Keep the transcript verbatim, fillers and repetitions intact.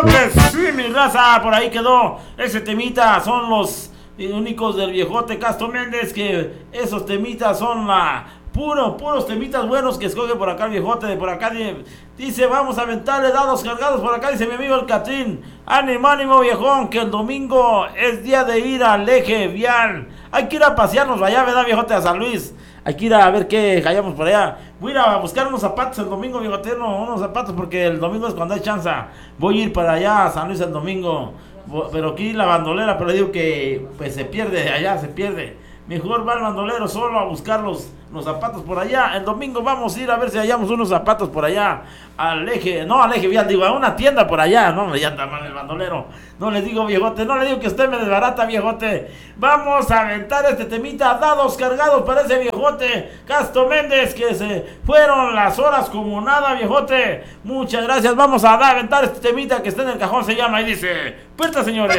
Claro que sí, mi raza, por ahí quedó ese temita, son los únicos del viejote Castro Méndez, que esos temitas son la puro, puros temitas buenos que escoge por acá el viejote, de por acá dice, vamos a aventarle dados cargados, por acá dice mi amigo el Catrín, ánimo, ánimo viejón, que el domingo es día de ir al eje vial, hay que ir a pasearnos allá, ¿verdad viejote? A San Luis, hay que ir a ver qué hallamos por allá, voy a ir a buscar unos zapatos el domingo viejote, no, unos zapatos porque el domingo es cuando hay chance, voy a ir para allá a San Luis el domingo, pero aquí la bandolera, pero digo que pues se pierde de allá, se pierde. Mejor va el bandolero solo a buscar los, los zapatos por allá. El domingo vamos a ir a ver si hallamos unos zapatos por allá. Al eje, no al eje vial, digo, a una tienda por allá. No, ya está mal el bandolero. No le digo viejote, no le digo que usted me desbarata viejote. Vamos a aventar este temita, dados cargados para ese viejote Castro Méndez, que se fueron las horas como nada viejote. Muchas gracias, vamos a aventar este temita que está en el cajón, se llama y dice, puerta señores.